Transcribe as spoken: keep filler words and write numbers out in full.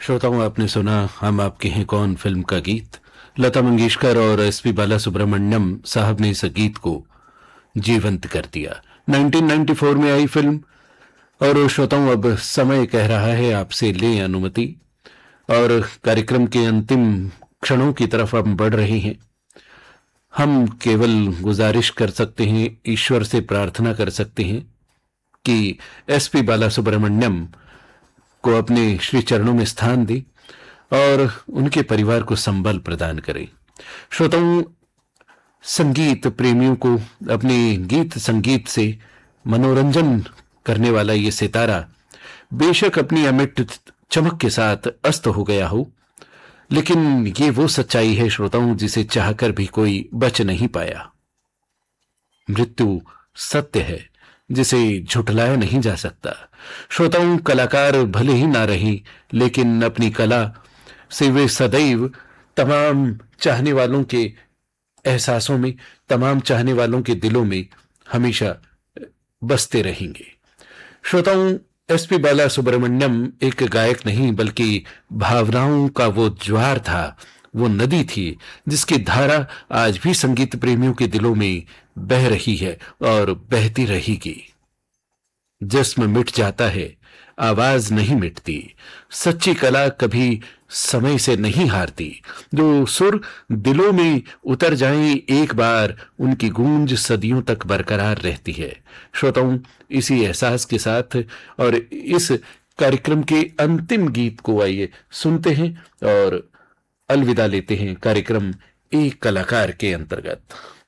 श्रोताओं, आपने सुना हम आपके हैं कौन फिल्म का गीत। लता मंगेशकर और एसपी बाला सुब्रमण्यम साहब ने इस गीत को जीवंत कर दिया। नाइनटीन नाइंटी फोर में आई फिल्म। और श्रोताओं, अब समय कह रहा है आपसे लें अनुमति और कार्यक्रम के अंतिम क्षणों की तरफ हम बढ़ रहे हैं। हम केवल गुजारिश कर सकते हैं, ईश्वर से प्रार्थना कर सकते हैं कि एसपी बाला सुब्रमण्यम को अपने श्री चरणों में स्थान दे और उनके परिवार को संबल प्रदान करे। श्रोताओं, संगीत प्रेमियों को अपने गीत संगीत से मनोरंजन करने वाला ये सितारा बेशक अपनी अमिट चमक के साथ अस्त हो गया हो, लेकिन ये वो सच्चाई है श्रोताओं जिसे चाहकर भी कोई बच नहीं पाया। मृत्यु सत्य है जिसे झुठलाया नहीं जा सकता। श्रोताओं, कलाकार भले ही ना रहे, लेकिन अपनी कला से वे सदैव तमाम चाहने वालों के एहसासों में, तमाम चाहने वालों के दिलों में हमेशा बसते रहेंगे। श्रोताओं, एसपी बाला सुब्रमण्यम एक गायक नहीं बल्कि भावनाओं का वो ज्वार था, वो नदी थी जिसकी धारा आज भी संगीत प्रेमियों के दिलों में बह रही है और बहती रहेगी। जिस्म मिट जाता है, आवाज नहीं मिटती। सच्ची कला कभी समय से नहीं हारती। जो सुर दिलों में उतर जाएं एक बार, उनकी गूंज सदियों तक बरकरार रहती है। श्रोताओं, इसी एहसास के साथ और इस कार्यक्रम के अंतिम गीत को आइए सुनते हैं और अलविदा लेते हैं कार्यक्रम एक कलाकार के अंतर्गत।